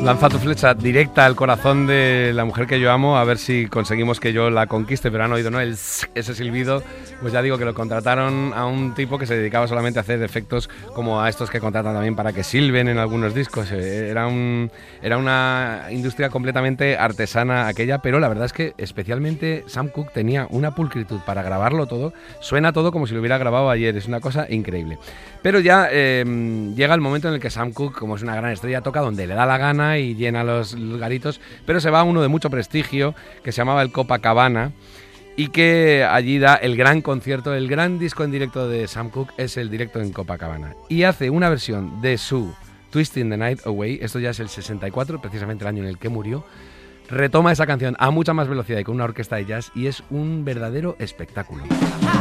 Lanza tu flecha directa al corazón de la mujer que yo amo, a ver si conseguimos que yo la conquiste, pero han oído, ¿no? Ese silbido, pues ya digo que lo contrataron a un tipo que se dedicaba solamente a hacer efectos como a estos que contratan también para que silben en algunos discos. Era una industria completamente artesana aquella, pero la verdad es que especialmente Sam Cooke tenía una pulcritud para grabarlo todo. Suena todo como si lo hubiera grabado ayer, es una cosa increíble. Pero ya llega el momento en el que Sam Cooke, como es una gran estrella, toca donde le da la gana y llena los garitos, pero se va a uno de mucho prestigio que se llamaba el Copacabana y que allí da el gran concierto, el gran disco en directo de Sam Cooke es el directo en Copacabana y hace una versión de su Twisting the Night Away, esto ya es el 64, precisamente el año en el que murió. Retoma esa canción a mucha más velocidad y con una orquesta de jazz y es un verdadero espectáculo.